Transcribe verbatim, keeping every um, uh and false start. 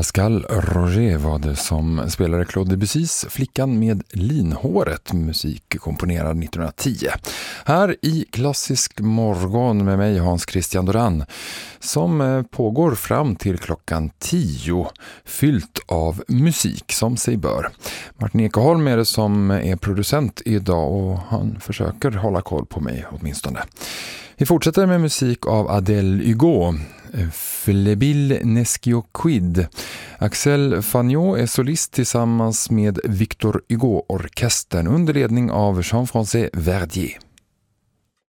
Pascal Roger var det som spelade Claude Debussys Flickan med linhåret, musik komponerad nittonhundratio. Här i Klassisk morgon med mig Hans Christian Doran, som pågår fram till klockan tio, fyllt av musik som sig bör. Martin Ekholm är det som är producent idag och han försöker hålla koll på mig åtminstone. Vi fortsätter med musik av Adèle Hugo, Flébile Nesquio-Quid. Axel Fagnot är solist tillsammans med Victor Hugo-orkestern under ledning av Jean-François Verdier.